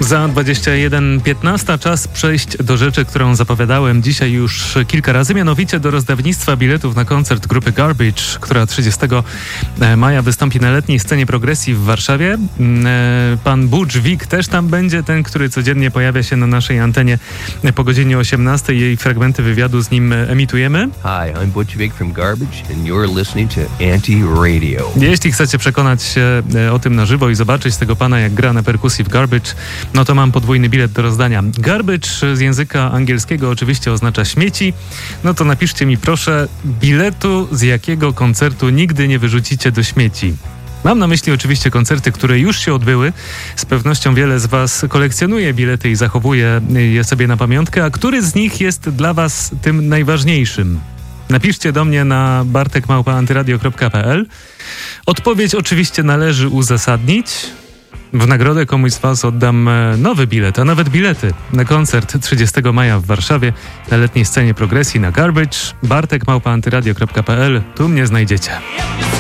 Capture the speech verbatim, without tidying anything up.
Za dwadzieścia jeden piętnaście czas przejść do rzeczy, którą zapowiadałem dzisiaj już kilka razy, mianowicie do rozdawnictwa biletów na koncert grupy Garbage, która trzydziestego maja wystąpi na letniej scenie progresji w Warszawie. Pan Butch Vig też tam będzie, ten, który codziennie pojawia się na naszej antenie po godzinie osiemnastej. Jej fragmenty wywiadu z nim emitujemy. Hi, I'm Butch Vig from Garbage and you're listening to Anti Radio. Jeśli chcecie przekonać się o tym na żywo i zobaczyć tego pana, jak gra na perkusji w Garbage, no to mam podwójny bilet do rozdania. Garbage z języka angielskiego oczywiście oznacza śmieci. No to napiszcie mi proszę biletu, z jakiego koncertu nigdy nie wyrzucicie do śmieci. Mam na myśli oczywiście koncerty, które już się odbyły. Z pewnością wiele z was kolekcjonuje bilety i zachowuje je sobie na pamiątkę. A który z nich jest dla was tym najważniejszym? Napiszcie do mnie na bartek małpa antyradio kropka p l. Odpowiedź oczywiście należy uzasadnić. W nagrodę komuś z was oddam nowy bilet, a nawet bilety na koncert trzydziestego maja w Warszawie na letniej scenie progresji na Garbage. bartek małpa antyradio kropka p l. Tu mnie znajdziecie.